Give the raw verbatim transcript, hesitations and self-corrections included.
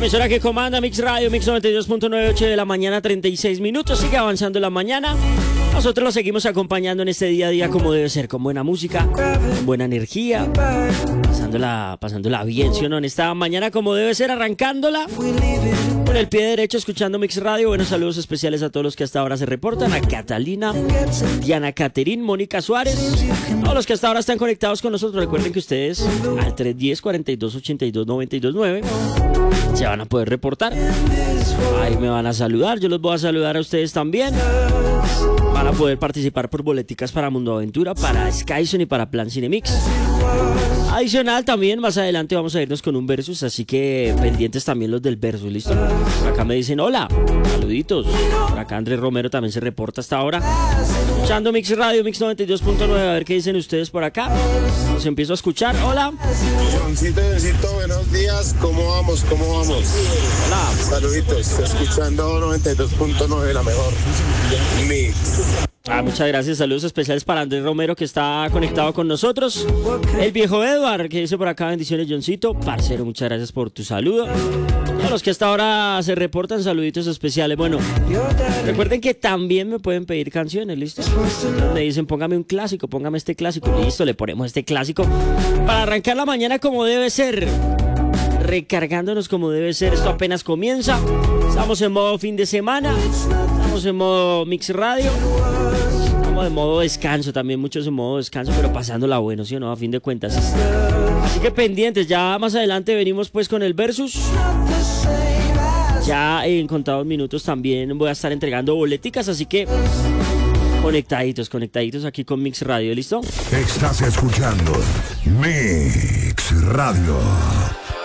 emisora que comanda Mix Radio, Mix noventa y dos punto nueve, ocho de la mañana, treinta y seis minutos. Sigue avanzando la mañana. Nosotros lo seguimos acompañando en este día a día como debe ser, con buena música, con buena energía, pasándola, pasándola bien, ¿sí o no? En esta mañana como debe ser, arrancándola con el pie derecho, escuchando Mix Radio. Buenos saludos especiales a todos los que hasta ahora se reportan. A Catalina, Diana Caterín, Mónica Suárez, todos los que hasta ahora están conectados con nosotros. Recuerden que ustedes al tres uno cero, cuatro dos ocho dos, nueve dos nueve se van a poder reportar. Ahí me van a saludar, yo los voy a saludar a ustedes también. Van a poder participar por boleticas para Mundo Aventura, para Skyzone y para Plan Cinemix. Adicional también, más adelante vamos a irnos con un versus, así que pendientes también los del versus, ¿listo? Por acá me dicen hola, saluditos. Por acá Andrés Romero también se reporta hasta ahora, escuchando Mix Radio, Mix noventa y dos punto nueve. A ver qué dicen ustedes por acá. Los empiezo a escuchar, hola. Johncito, Johncito, buenos días, ¿cómo vamos? ¿Cómo vamos? Hola. Saluditos, escuchando noventa y dos punto nueve, la mejor Mix. Ah, muchas gracias, saludos especiales para Andrés Romero, que está conectado con nosotros. El viejo Edward, que dice por acá, bendiciones, Johncito. Parcero, muchas gracias por tu saludo. A los que hasta ahora se reportan, saluditos especiales. Bueno, recuerden que también me pueden pedir canciones, ¿listo? Me dicen, póngame un clásico, póngame este clásico. Listo, le ponemos este clásico para arrancar la mañana como debe ser, recargándonos como debe ser. Esto apenas comienza. Estamos en modo fin de semana, estamos en modo Mix Radio, estamos en modo descanso también, muchos en modo descanso, pero pasándola bueno, ¿sí o no? A fin de cuentas. Así que pendientes, ya más adelante venimos pues con el versus. Ya en contados minutos también voy a estar entregando boleticas, así que conectaditos, conectaditos aquí con Mix Radio, ¿listo? Estás escuchando Mix Radio.